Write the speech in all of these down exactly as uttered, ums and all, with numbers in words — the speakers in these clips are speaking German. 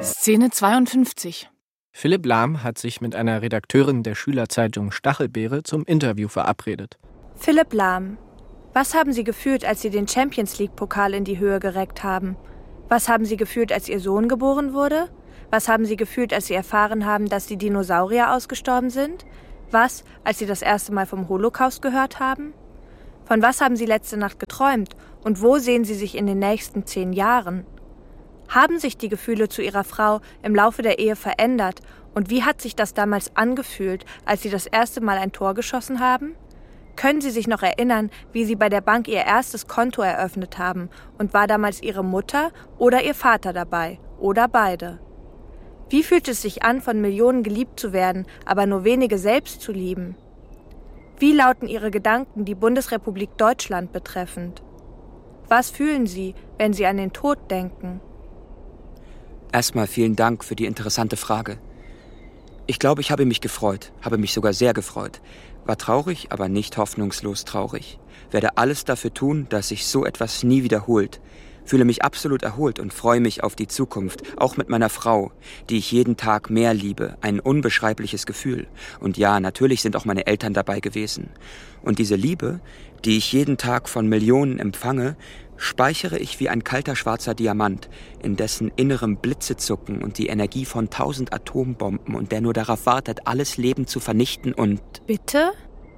Szene zweiundfünfzig. Philipp Lahm hat sich mit einer Redakteurin der Schülerzeitung Stachelbeere zum Interview verabredet. Philipp Lahm, was haben Sie gefühlt, als Sie den Champions-League-Pokal in die Höhe gereckt haben? Was haben Sie gefühlt, als Ihr Sohn geboren wurde? Was haben Sie gefühlt, als Sie erfahren haben, dass die Dinosaurier ausgestorben sind? Was, als Sie das erste Mal vom Holocaust gehört haben? Von was haben Sie letzte Nacht geträumt und wo sehen Sie sich in den nächsten zehn Jahren? Haben sich die Gefühle zu Ihrer Frau im Laufe der Ehe verändert und wie hat sich das damals angefühlt, als Sie das erste Mal ein Tor geschossen haben? Können Sie sich noch erinnern, wie Sie bei der Bank Ihr erstes Konto eröffnet haben und war damals Ihre Mutter oder Ihr Vater dabei oder beide? Wie fühlt es sich an, von Millionen geliebt zu werden, aber nur wenige selbst zu lieben? Wie lauten Ihre Gedanken die Bundesrepublik Deutschland betreffend? Was fühlen Sie, wenn Sie an den Tod denken? Erstmal vielen Dank für die interessante Frage. Ich glaube, ich habe mich gefreut, habe mich sogar sehr gefreut. War traurig, aber nicht hoffnungslos traurig. Werde alles dafür tun, dass sich so etwas nie wiederholt. Fühle mich absolut erholt und freue mich auf die Zukunft, auch mit meiner Frau, die ich jeden Tag mehr liebe. Ein unbeschreibliches Gefühl. Und ja, natürlich sind auch meine Eltern dabei gewesen. Und diese Liebe, die ich jeden Tag von Millionen empfange, speichere ich wie ein kalter schwarzer Diamant, in dessen innerem Blitze zucken und die Energie von tausend Atombomben und der nur darauf wartet, alles Leben zu vernichten und... Bitte?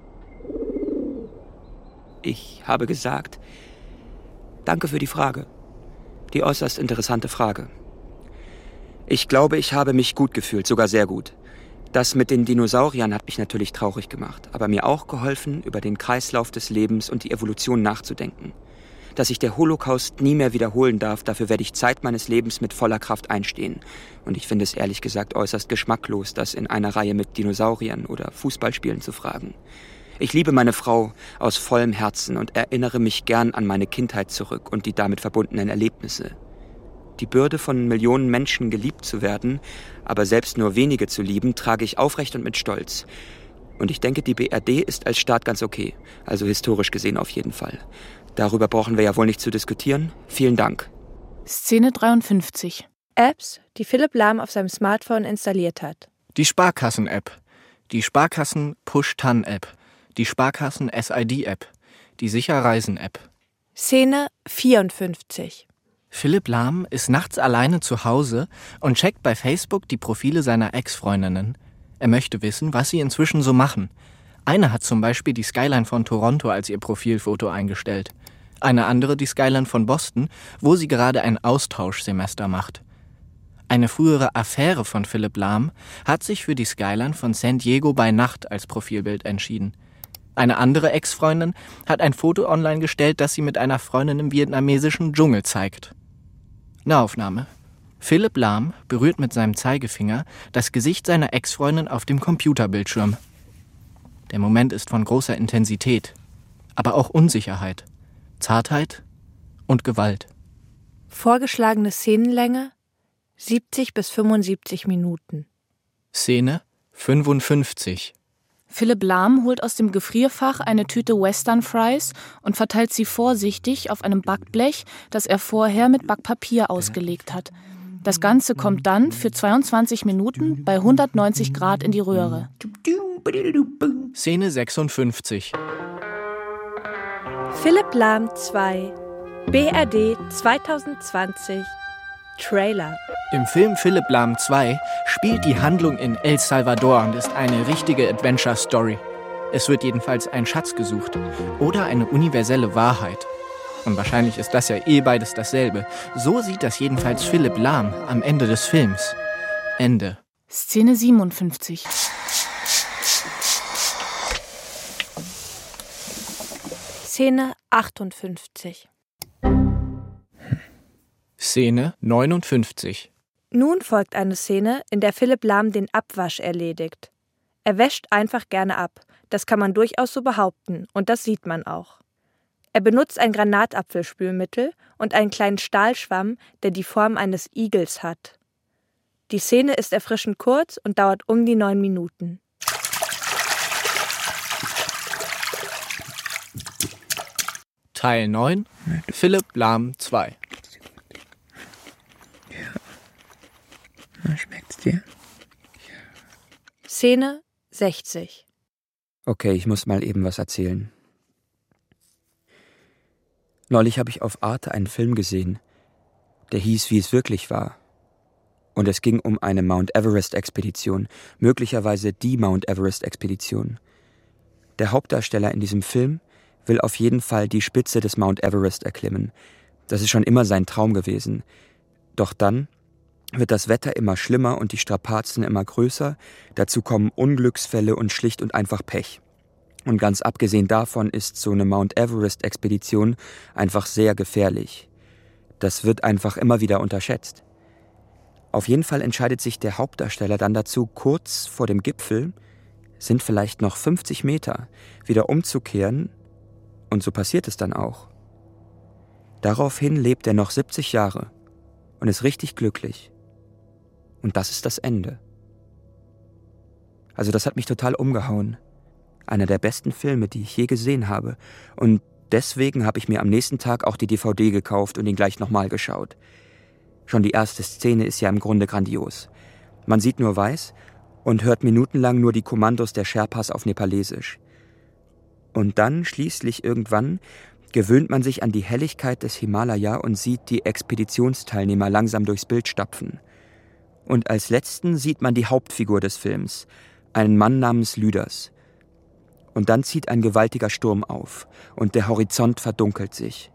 Ich habe gesagt, danke für die Frage. Die äußerst interessante Frage. Ich glaube, ich habe mich gut gefühlt, sogar sehr gut. Das mit den Dinosauriern hat mich natürlich traurig gemacht, aber mir auch geholfen, über den Kreislauf des Lebens und die Evolution nachzudenken. Dass sich der Holocaust nie mehr wiederholen darf, dafür werde ich Zeit meines Lebens mit voller Kraft einstehen. Und ich finde es ehrlich gesagt äußerst geschmacklos, das in einer Reihe mit Dinosauriern oder Fußballspielen zu fragen. Ich liebe meine Frau aus vollem Herzen und erinnere mich gern an meine Kindheit zurück und die damit verbundenen Erlebnisse. Die Bürde von Millionen Menschen geliebt zu werden, aber selbst nur wenige zu lieben, trage ich aufrecht und mit Stolz. Und ich denke, die B R D ist als Staat ganz okay, also historisch gesehen auf jeden Fall. Darüber brauchen wir ja wohl nicht zu diskutieren. Vielen Dank. Szene dreiundfünfzig. Apps, die Philipp Lahm auf seinem Smartphone installiert hat. Die Sparkassen-App, die Sparkassen-Push-Tan-App, die Sparkassen-S I D-App, die Sicher-Reisen-App. Szene vierundfünfzig. Philipp Lahm ist nachts alleine zu Hause und checkt bei Facebook die Profile seiner Ex-Freundinnen. Er möchte wissen, was sie inzwischen so machen. Eine hat zum Beispiel die Skyline von Toronto als ihr Profilfoto eingestellt. Eine andere die Skyline von Boston, wo sie gerade ein Austauschsemester macht. Eine frühere Affäre von Philipp Lahm hat sich für die Skyline von San Diego bei Nacht als Profilbild entschieden. Eine andere Ex-Freundin hat ein Foto online gestellt, das sie mit einer Freundin im vietnamesischen Dschungel zeigt. Nahaufnahme. Philipp Lahm berührt mit seinem Zeigefinger das Gesicht seiner Ex-Freundin auf dem Computerbildschirm. Der Moment ist von großer Intensität, aber auch Unsicherheit, Zartheit und Gewalt. Vorgeschlagene Szenenlänge siebzig bis fünfundsiebzig Minuten. Szene fünfundfünfzig. Philipp Lahm holt aus dem Gefrierfach eine Tüte Western Fries und verteilt sie vorsichtig auf einem Backblech, das er vorher mit Backpapier ausgelegt hat. Das Ganze kommt dann für zweiundzwanzig Minuten bei hundertneunzig Grad in die Röhre. Szene sechsundfünfzig. Philipp Lahm zwei, B R D zwanzig zwanzig, Trailer. Im Film Philipp Lahm zwei spielt die Handlung in El Salvador und ist eine richtige Adventure-Story. Es wird jedenfalls ein Schatz gesucht oder eine universelle Wahrheit. Und wahrscheinlich ist das ja eh beides dasselbe. So sieht das jedenfalls Philipp Lahm am Ende des Films. Ende. Szene siebenundfünfzig. Szene achtundfünfzig. Szene neunundfünfzig. Nun folgt eine Szene, in der Philipp Lahm den Abwasch erledigt. Er wäscht einfach gerne ab. Das kann man durchaus so behaupten und das sieht man auch. Er benutzt ein Granatapfelspülmittel und einen kleinen Stahlschwamm, der die Form eines Igels hat. Die Szene ist erfrischend kurz und dauert um die neun Minuten. Teil neun. Philipp Lahm zwei. Na, schmeckt's dir? Szene sechzig. Okay, ich muss mal eben was erzählen. Neulich habe ich auf Arte einen Film gesehen, der hieß Wie es wirklich war. Und es ging um eine Mount Everest-Expedition, möglicherweise die Mount Everest-Expedition. Der Hauptdarsteller in diesem Film will auf jeden Fall die Spitze des Mount Everest erklimmen. Das ist schon immer sein Traum gewesen. Doch dann wird das Wetter immer schlimmer und die Strapazen immer größer. Dazu kommen Unglücksfälle und schlicht und einfach Pech. Und ganz abgesehen davon ist so eine Mount Everest-Expedition einfach sehr gefährlich. Das wird einfach immer wieder unterschätzt. Auf jeden Fall entscheidet sich der Hauptdarsteller dann dazu, kurz vor dem Gipfel, sind vielleicht noch fünfzig Meter, wieder umzukehren, und so passiert es dann auch. Daraufhin lebt er noch siebzig Jahre und ist richtig glücklich. Und das ist das Ende. Also das hat mich total umgehauen. Einer der besten Filme, die ich je gesehen habe. Und deswegen habe ich mir am nächsten Tag auch die D V D gekauft und ihn gleich nochmal geschaut. Schon die erste Szene ist ja im Grunde grandios. Man sieht nur weiß und hört minutenlang nur die Kommandos der Sherpas auf Nepalesisch. Und dann, schließlich irgendwann, gewöhnt man sich an die Helligkeit des Himalaya und sieht die Expeditionsteilnehmer langsam durchs Bild stapfen. Und als letzten sieht man die Hauptfigur des Films, einen Mann namens Lüders. Und dann zieht ein gewaltiger Sturm auf und der Horizont verdunkelt sich.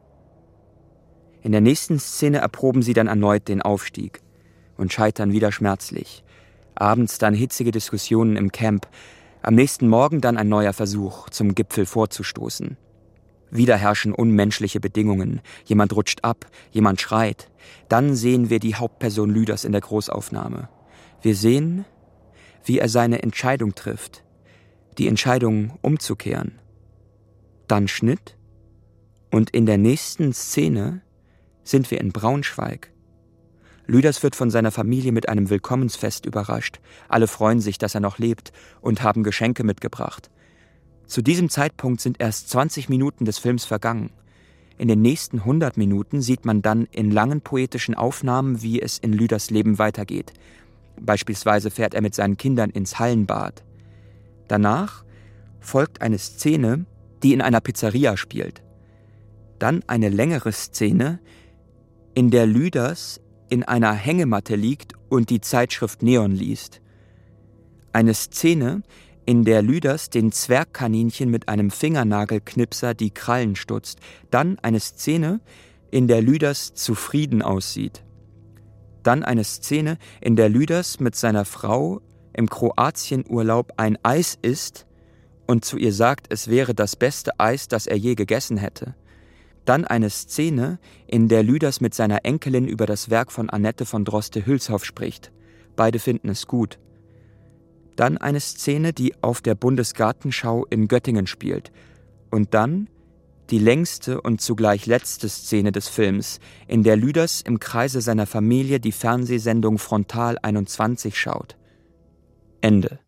In der nächsten Szene erproben sie dann erneut den Aufstieg und scheitern wieder schmerzlich. Abends dann hitzige Diskussionen im Camp. Am nächsten Morgen dann ein neuer Versuch, zum Gipfel vorzustoßen. Wieder herrschen unmenschliche Bedingungen. Jemand rutscht ab, jemand schreit. Dann sehen wir die Hauptperson Lüders in der Großaufnahme. Wir sehen, wie er seine Entscheidung trifft. Die Entscheidung umzukehren. Dann Schnitt. Und in der nächsten Szene sind wir in Braunschweig. Lüders wird von seiner Familie mit einem Willkommensfest überrascht. Alle freuen sich, dass er noch lebt und haben Geschenke mitgebracht. Zu diesem Zeitpunkt sind erst zwanzig Minuten des Films vergangen. In den nächsten hundert Minuten sieht man dann in langen poetischen Aufnahmen, wie es in Lüders Leben weitergeht. Beispielsweise fährt er mit seinen Kindern ins Hallenbad. Danach folgt eine Szene, die in einer Pizzeria spielt. Dann eine längere Szene, in der Lüders in einer Hängematte liegt und die Zeitschrift Neon liest. Eine Szene, in der Lüders den Zwergkaninchen mit einem Fingernagelknipser die Krallen stutzt. Dann eine Szene, in der Lüders zufrieden aussieht. Dann eine Szene, in der Lüders mit seiner Frau im Kroatienurlaub ein Eis isst und zu ihr sagt, es wäre das beste Eis, das er je gegessen hätte. Dann eine Szene, in der Lüders mit seiner Enkelin über das Werk von Annette von Droste-Hülshoff spricht. Beide finden es gut. Dann eine Szene, die auf der Bundesgartenschau in Göttingen spielt. Und dann die längste und zugleich letzte Szene des Films, in der Lüders im Kreise seiner Familie die Fernsehsendung Frontal einundzwanzig schaut. Ende.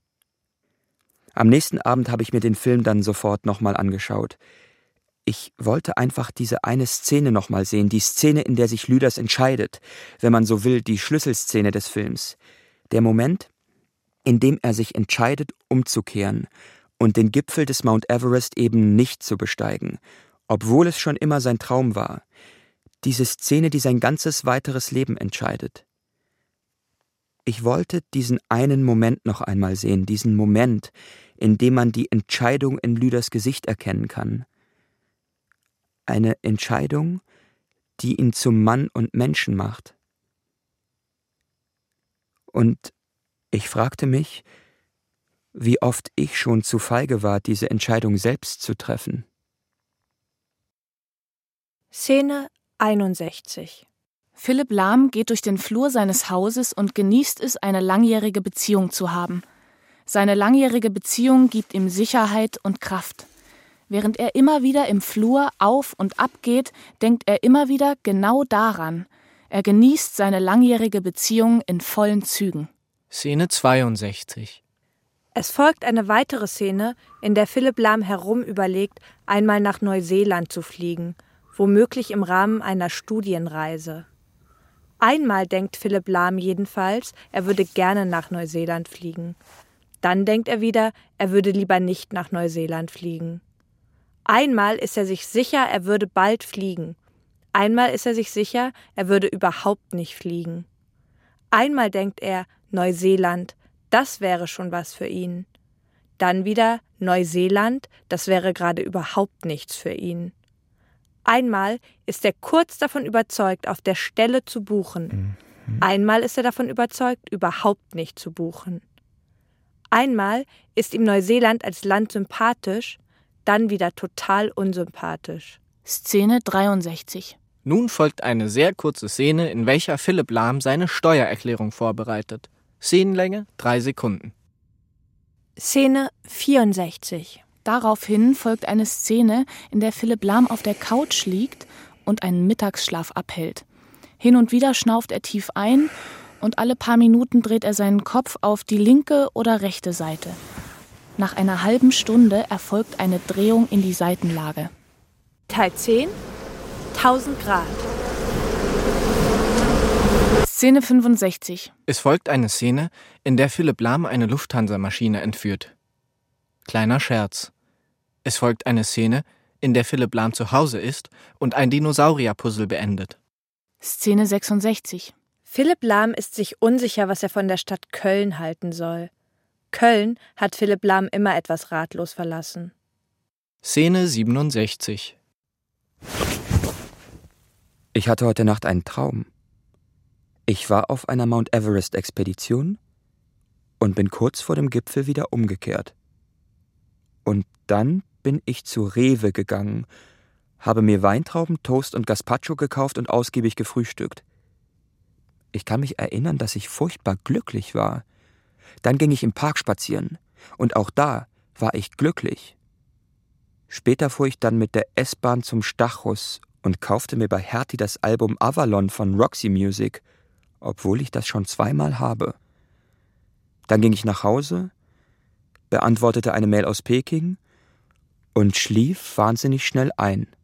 Am nächsten Abend habe ich mir den Film dann sofort nochmal angeschaut. Ich wollte einfach diese eine Szene nochmal sehen, die Szene, in der sich Lüders entscheidet, wenn man so will, die Schlüsselszene des Films. Der Moment, in dem er sich entscheidet, umzukehren und den Gipfel des Mount Everest eben nicht zu besteigen, obwohl es schon immer sein Traum war. Diese Szene, die sein ganzes weiteres Leben entscheidet. Ich wollte diesen einen Moment noch einmal sehen, diesen Moment, in dem man die Entscheidung in Lüders Gesicht erkennen kann. Eine Entscheidung, die ihn zum Mann und Menschen macht. Und ich fragte mich, wie oft ich schon zu feige war, diese Entscheidung selbst zu treffen. Szene einundsechzig. Philipp Lahm geht durch den Flur seines Hauses und genießt es, eine langjährige Beziehung zu haben. Seine langjährige Beziehung gibt ihm Sicherheit und Kraft. Während er immer wieder im Flur auf und ab geht, denkt er immer wieder genau daran. Er genießt seine langjährige Beziehung in vollen Zügen. Szene zweiundsechzig. Es folgt eine weitere Szene, in der Philipp Lahm herum überlegt, einmal nach Neuseeland zu fliegen, womöglich im Rahmen einer Studienreise. Einmal denkt Philipp Lahm jedenfalls, er würde gerne nach Neuseeland fliegen. Dann denkt er wieder, er würde lieber nicht nach Neuseeland fliegen. Einmal ist er sich sicher, er würde bald fliegen. Einmal ist er sich sicher, er würde überhaupt nicht fliegen. Einmal denkt er, Neuseeland, das wäre schon was für ihn. Dann wieder Neuseeland, das wäre gerade überhaupt nichts für ihn. Einmal ist er kurz davon überzeugt, auf der Stelle zu buchen. Einmal ist er davon überzeugt, überhaupt nicht zu buchen. Einmal ist ihm Neuseeland als Land sympathisch, dann wieder total unsympathisch. Szene dreiundsechzig. Nun folgt eine sehr kurze Szene, in welcher Philipp Lahm seine Steuererklärung vorbereitet. Szenenlänge drei Sekunden. Szene vierundsechzig. Daraufhin folgt eine Szene, in der Philipp Lahm auf der Couch liegt und einen Mittagsschlaf abhält. Hin und wieder schnauft er tief ein und alle paar Minuten dreht er seinen Kopf auf die linke oder rechte Seite. Nach einer halben Stunde erfolgt eine Drehung in die Seitenlage. Teil zehn. tausend Grad. Szene fünfundsechzig. Es folgt eine Szene, in der Philipp Lahm eine Lufthansa-Maschine entführt. Kleiner Scherz. Es folgt eine Szene, in der Philipp Lahm zu Hause ist und ein Dinosaurier-Puzzle beendet. Szene sechsundsechzig. Philipp Lahm ist sich unsicher, was er von der Stadt Köln halten soll. Köln hat Philipp Lahm immer etwas ratlos verlassen. Szene siebenundsechzig. Ich hatte heute Nacht einen Traum. Ich war auf einer Mount Everest-Expedition und bin kurz vor dem Gipfel wieder umgekehrt. Und dann bin ich zu Rewe gegangen, habe mir Weintrauben, Toast und Gazpacho gekauft und ausgiebig gefrühstückt. Ich kann mich erinnern, dass ich furchtbar glücklich war. Dann ging ich im Park spazieren und auch da war ich glücklich. Später fuhr ich dann mit der S-Bahn zum Stachus und kaufte mir bei Hertie das Album Avalon von Roxy Music, obwohl ich das schon zweimal habe. Dann ging ich nach Hause, beantwortete eine Mail aus Peking und schlief wahnsinnig schnell ein.